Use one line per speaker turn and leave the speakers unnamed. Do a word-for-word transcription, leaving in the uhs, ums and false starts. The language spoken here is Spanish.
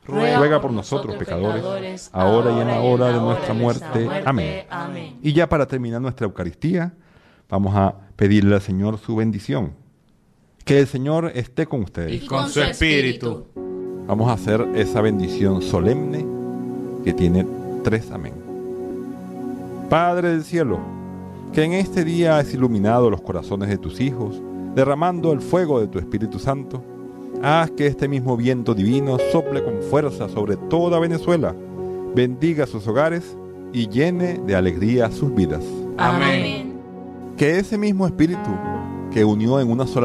ruega por nosotros pecadores, ahora y en la hora de nuestra muerte. Amén. Y ya para terminar nuestra Eucaristía, vamos a pedirle al Señor su bendición. Que el Señor esté con ustedes.
Y con su espíritu.
Vamos a hacer esa bendición solemne que tiene tres amén. Padre del cielo, que en este día has iluminado los corazones de tus hijos, derramando el fuego de tu Espíritu Santo, haz que este mismo viento divino sople con fuerza sobre toda Venezuela, bendiga sus hogares y llene de alegría sus vidas.
Amén.
Que ese mismo Espíritu que unió en una sola